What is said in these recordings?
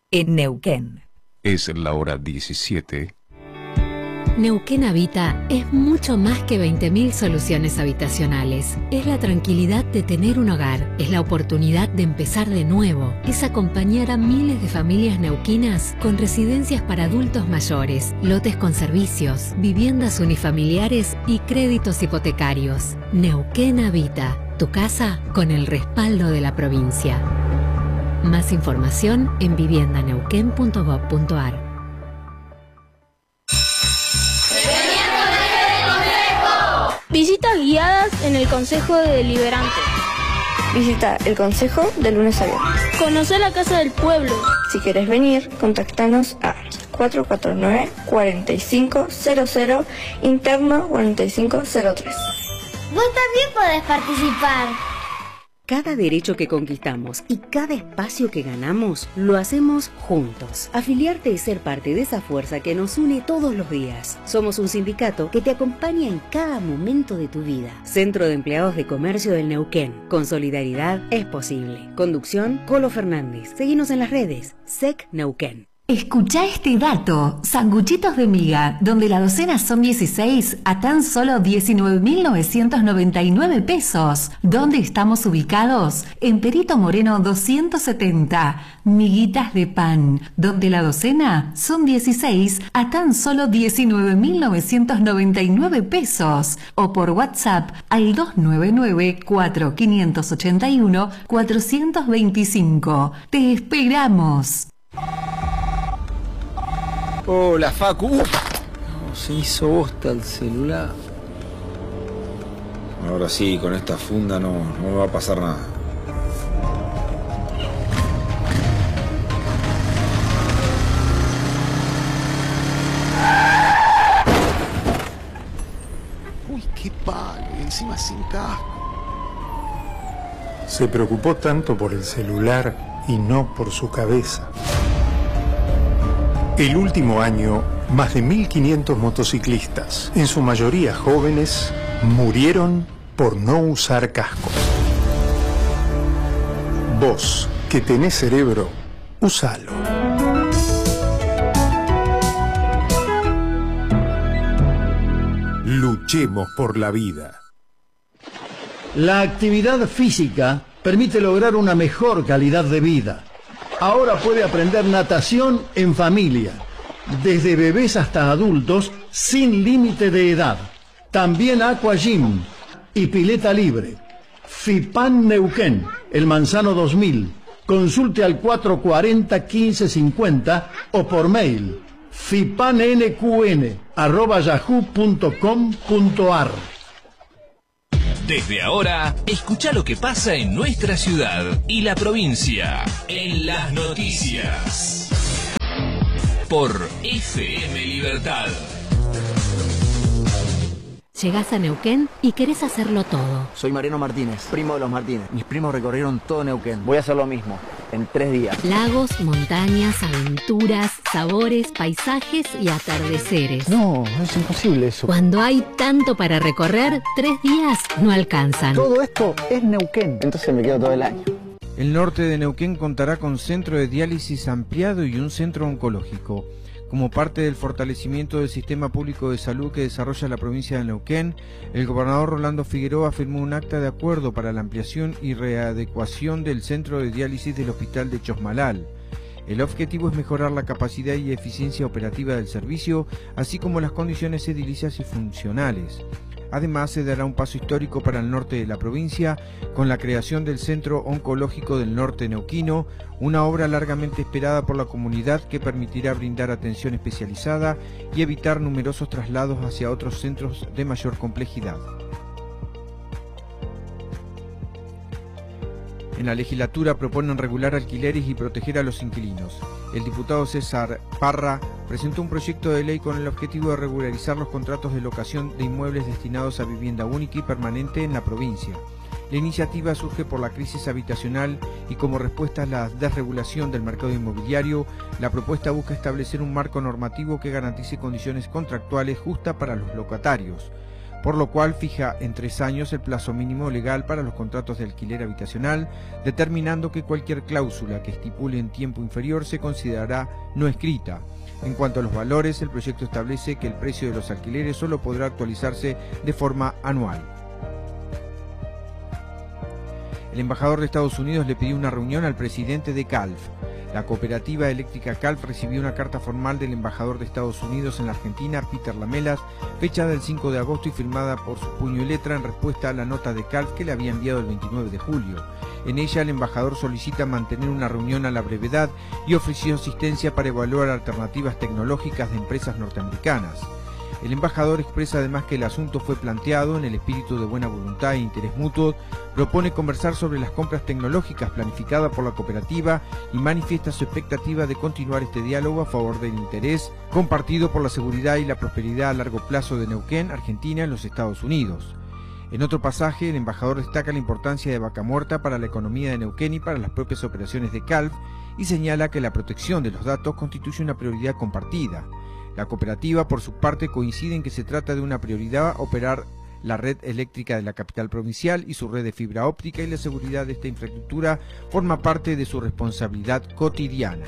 en Neuquén. Es la hora 17. Neuquén Habita es mucho más que 20.000 soluciones habitacionales. Es la tranquilidad de tener un hogar, es la oportunidad de empezar de nuevo, es acompañar a miles de familias neuquinas con residencias para adultos mayores, lotes con servicios, viviendas unifamiliares y créditos hipotecarios. Neuquén Habita, tu casa con el respaldo de la provincia. Más información en viviendaneuquén.gov.ar. Visitas guiadas en el Consejo Deliberante. Visita el Consejo de lunes a viernes. Conocer la Casa del Pueblo. Si querés venir, contactanos a 449-4500, interno 4503. Vos también podés participar. Cada derecho que conquistamos y cada espacio que ganamos, lo hacemos juntos. Afiliarte es ser parte de esa fuerza que nos une todos los días. Somos un sindicato que te acompaña en cada momento de tu vida. Centro de Empleados de Comercio del Neuquén. Con solidaridad es posible. Conducción, Colo Fernández. Seguinos en las redes. SEC Neuquén. Escucha este dato. Sanguchitos de miga, donde la docena son 16 a tan solo 19.999 pesos. ¿Dónde estamos ubicados? En Perito Moreno 270. Miguitas de pan, donde la docena son 16 a tan solo 19.999 pesos. O por WhatsApp al 299-4581-425. Te esperamos. Hola, Facu. No, se hizo bosta el celular. Ahora sí, con esta funda no me va a pasar nada. Uy, qué palo, encima sin casco. Se preocupó tanto por el celular y no por su cabeza. El último año, más de 1.500 motociclistas, en su mayoría jóvenes, murieron por no usar casco. Vos, que tenés cerebro, usalo. Luchemos por la vida. La actividad física permite lograr una mejor calidad de vida. Ahora puede aprender natación en familia, desde bebés hasta adultos, sin límite de edad. También Aqua Gym y pileta libre. FIPAN Neuquén, El Manzano 2000. Consulte al 440-1550 o por mail fipannqn@yahoo.com.ar. Desde ahora, escucha lo que pasa en nuestra ciudad y la provincia en las noticias. Por FM Libertad. Llegás a Neuquén y querés hacerlo todo. Soy Mariano Martínez, primo de los Martínez. Mis primos recorrieron todo Neuquén. Voy a hacer lo mismo, en 3 días. Lagos, montañas, aventuras, sabores, paisajes y atardeceres. No, es imposible eso. Cuando hay tanto para recorrer, 3 días no alcanzan. Todo esto es Neuquén. Entonces me quedo todo el año. El norte de Neuquén contará con centro de diálisis ampliado y un centro oncológico. Como parte del fortalecimiento del sistema público de salud que desarrolla la provincia de Neuquén, el gobernador Rolando Figueroa firmó un acta de acuerdo para la ampliación y readecuación del centro de diálisis del hospital de Chosmalal. El objetivo es mejorar la capacidad y eficiencia operativa del servicio, así como las condiciones edilicias y funcionales. Además, se dará un paso histórico para el norte de la provincia con la creación del Centro Oncológico del Norte Neuquino, una obra largamente esperada por la comunidad que permitirá brindar atención especializada y evitar numerosos traslados hacia otros centros de mayor complejidad. En la legislatura proponen regular alquileres y proteger a los inquilinos. El diputado César Parra presentó un proyecto de ley con el objetivo de regularizar los contratos de locación de inmuebles destinados a vivienda única y permanente en la provincia. La iniciativa surge por la crisis habitacional y como respuesta a la desregulación del mercado inmobiliario, la propuesta busca establecer un marco normativo que garantice condiciones contractuales justas para los locatarios. por lo cual fija en 3 años el plazo mínimo legal para los contratos de alquiler habitacional, determinando que cualquier cláusula que estipule en tiempo inferior se considerará no escrita. En cuanto a los valores, el proyecto establece que el precio de los alquileres solo podrá actualizarse de forma anual. El embajador de Estados Unidos le pidió una reunión al presidente de CALF. La cooperativa eléctrica CALF recibió una carta formal del embajador de Estados Unidos en la Argentina, Peter Lamelas, fechada el 5 de agosto y firmada por su puño y letra en respuesta a la nota de CALF que le había enviado el 29 de julio. En ella, el embajador solicita mantener una reunión a la brevedad y ofreció asistencia para evaluar alternativas tecnológicas de empresas norteamericanas. El embajador expresa además que el asunto fue planteado en el espíritu de buena voluntad e interés mutuo, propone conversar sobre las compras tecnológicas planificadas por la cooperativa y manifiesta su expectativa de continuar este diálogo a favor del interés compartido por la seguridad y la prosperidad a largo plazo de Neuquén, Argentina, en los Estados Unidos. En otro pasaje, el embajador destaca la importancia de Vaca Muerta para la economía de Neuquén y para las propias operaciones de CALF y señala que la protección de los datos constituye una prioridad compartida. La cooperativa, por su parte, coincide en que se trata de una prioridad operar la red eléctrica de la capital provincial y su red de fibra óptica, y la seguridad de esta infraestructura forma parte de su responsabilidad cotidiana.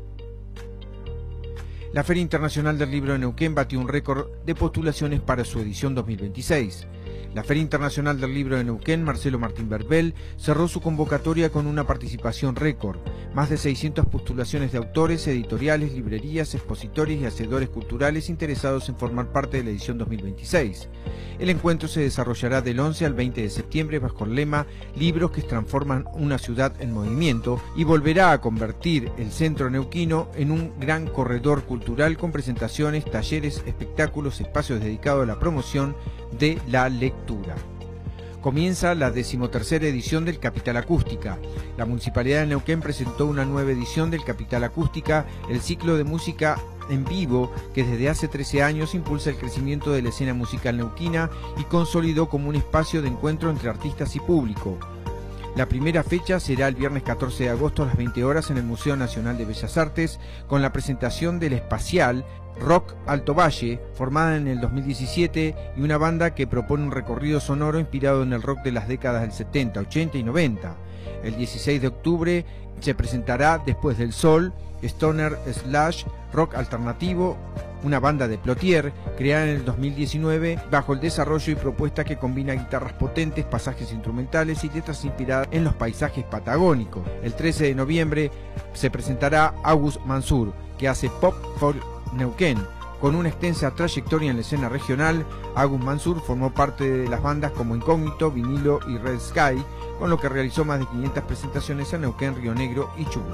La Feria Internacional del Libro de Neuquén batió un récord de postulaciones para su edición 2026. La Feria Internacional del Libro de Neuquén, Marcelo Martín Verbel, cerró su convocatoria con una participación récord. Más de 600 postulaciones de autores, editoriales, librerías, expositores y hacedores culturales interesados en formar parte de la edición 2026. El encuentro se desarrollará del 11 al 20 de septiembre bajo el lema Libros que transforman una ciudad en movimiento y volverá a convertir el centro neuquino en un gran corredor cultural con presentaciones, talleres, espectáculos, espacios dedicados a la promoción de la lectura. Comienza la 13ª edición del Capital Acústica. La Municipalidad de Neuquén presentó una nueva edición del Capital Acústica, el ciclo de música en vivo que desde hace 13 años impulsa el crecimiento de la escena musical neuquina y consolidó como un espacio de encuentro entre artistas y público. La primera fecha será el viernes 14 de agosto a las 20 horas en el Museo Nacional de Bellas Artes con la presentación del Espacial Rock Alto Valle, formada en el 2017, y una banda que propone un recorrido sonoro inspirado en el rock de las décadas del 70, 80 y 90. El 16 de octubre se presentará Después del Sol, Stoner Slash Rock Alternativo, una banda de Plotier, creada en el 2019 bajo el desarrollo y propuesta que combina guitarras potentes, pasajes instrumentales y letras inspiradas en los paisajes patagónicos. El 13 de noviembre se presentará August Mansur, que hace pop folk Neuquén. Con una extensa trayectoria en la escena regional, August Mansur formó parte de las bandas como Incógnito, Vinilo y Red Sky, con lo que realizó más de 500 presentaciones en Neuquén, Río Negro y Chubut.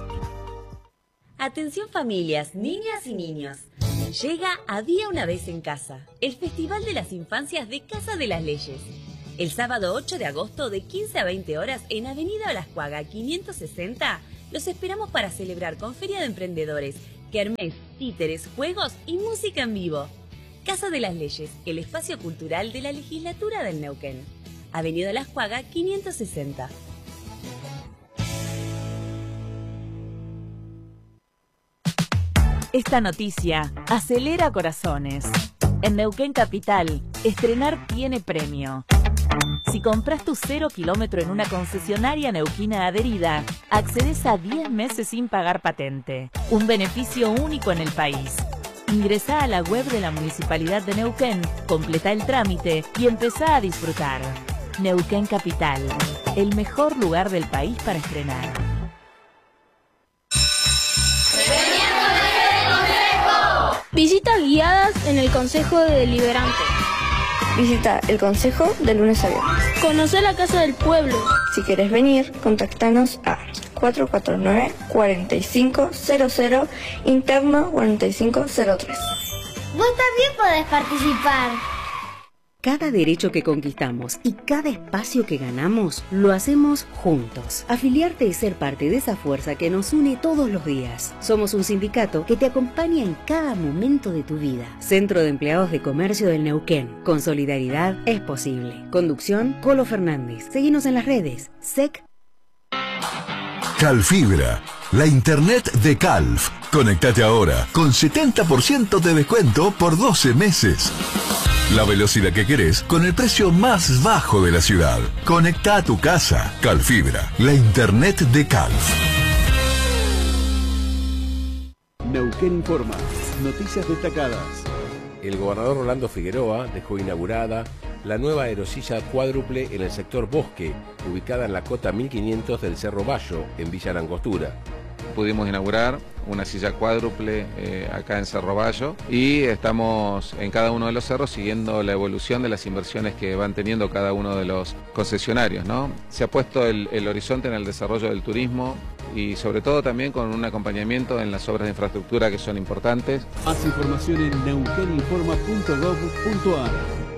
Atención familias, niñas y niños. Llega Había una vez en casa, el Festival de las Infancias de Casa de las Leyes. El sábado 8 de agosto de 15 a 20 horas en Avenida Olascuaga 560, los esperamos para celebrar con Feria de Emprendedores, kermés, títeres, juegos y música en vivo. Casa de las Leyes, el espacio cultural de la Legislatura del Neuquén. Avenida Olascuaga 560. Esta noticia acelera corazones. En Neuquén Capital, estrenar tiene premio. Si compras tu 0 kilómetro en una concesionaria neuquina adherida, accedes a 10 meses sin pagar patente. Un beneficio único en el país. Ingresá a la web de la Municipalidad de Neuquén, completá el trámite y empezá a disfrutar. Neuquén Capital, el mejor lugar del país para estrenar. Visitas guiadas en el Consejo Deliberante. Visita el Consejo de lunes a viernes. Conocer la Casa del Pueblo. Si querés venir, contactanos a 449-4500, interno 4503. Vos también podés participar. Cada derecho que conquistamos y cada espacio que ganamos, lo hacemos juntos. Afiliarte es ser parte de esa fuerza que nos une todos los días. Somos un sindicato que te acompaña en cada momento de tu vida. Centro de Empleados de Comercio del Neuquén. Con solidaridad es posible. Conducción, Colo Fernández. Seguinos en las redes. SEC. Calfibra, la internet de Calf. Conectate ahora con 70% de descuento por 12 meses. La velocidad que querés con el precio más bajo de la ciudad. Conecta a tu casa. Calfibra, la internet de Calf. Neuquén Informa. Noticias destacadas. El gobernador Rolando Figueroa dejó inaugurada la nueva aerosilla cuádruple en el sector Bosque, ubicada en la cota 1500 del Cerro Bayo, en Villa Langostura. Pudimos inaugurar una silla cuádruple acá en Cerro Bayo y estamos en cada uno de los cerros siguiendo la evolución de las inversiones que van teniendo cada uno de los concesionarios, ¿no? Se ha puesto el horizonte en el desarrollo del turismo y sobre todo también con un acompañamiento en las obras de infraestructura que son importantes. Más información en neuqueninforma.gov.ar.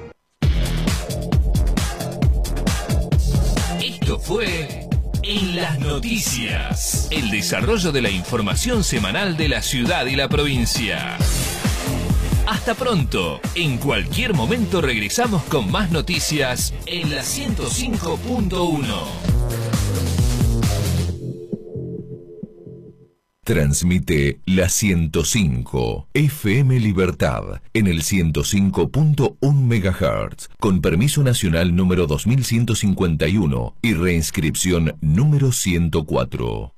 Esto fue En las Noticias, el desarrollo de la información semanal de la ciudad y la provincia. Hasta pronto. En cualquier momento regresamos con más noticias en la 105.1. Transmite la 105 FM Libertad en el 105.1 MHz con permiso nacional número 2151 y reinscripción número 104.